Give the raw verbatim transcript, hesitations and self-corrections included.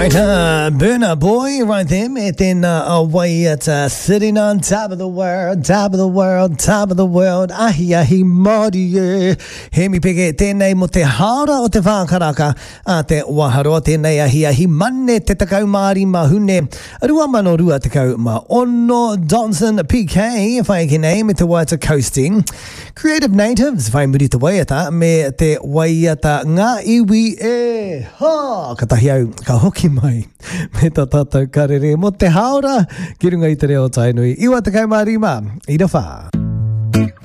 Right, uh, Burna Boy, right there, then uh, away at uh, sitting on top of the world, top of the world, top of the world, ahi ahi mori e, he mi peke tēnei mo te haora o te whākaraka, a te waharo tēnei ahi ahi mane te takau Māori mahune, rua mano rua takau ma ono, Johnson P K, whai ke nei me te waita coasting, Creative Natives, whai muri te waiata, me te waiata ngā iwi e, ha, katahi au, ka hoki mai me ta tātou karere mo te haora ki runga i te reo tainui. Iwa te kai marima, i ra whā.